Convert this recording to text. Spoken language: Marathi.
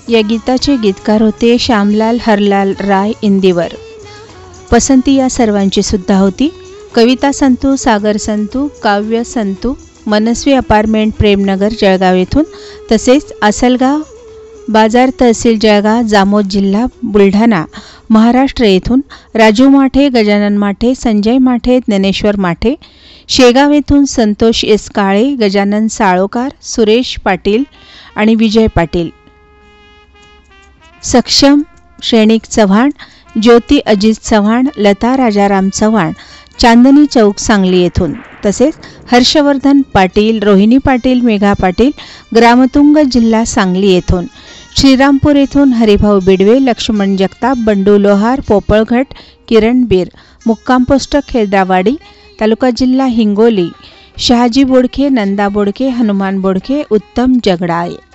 या गीताचे गीतकार होते श्यामलाल हरलाल राय इंदिवर। पसंती या सर्वांची सुद्धा होती। कविता संतू, सागर संतू, काव्य संतू, मनस्वी अपार्टमेंट, प्रेमनगर, जळगाव येथून, तसेच आसलगाव बाजार, तहसील जळगाव, जामोद जिल्हा बुलढाणा, महाराष्ट्र येथून राजू माठे, गजानन माठे, संजय माठे, ज्ञानेश्वर माठे, शेगाव येथून संतोष एस काळे, गजानन साळोकार, सुरेश पाटील आणि विजय पाटील, सक्षम श्रेणिक चव्हाण, ज्योती अजित चव्हाण, लता राजाराम चव्हाण, चांदनी चौक, सांगली येथून, तसेच हर्षवर्धन पाटील, रोहिणी पाटील, मेघा पाटील, ग्रामतुंग, जिल्हा सांगली येथून, श्रीरामपूर येथून हरिभाऊ बिडवे, लक्ष्मण जगताप, बंडू लोहार, पोपळघट, किरण बीर, मुक्काम पोस्ट खेद्रावाडी, तालुका जिल्हा हिंगोली, शहाजी बोडखे, नंदा बोडखे, हनुमान बोडखे, उत्तम जगडाळे।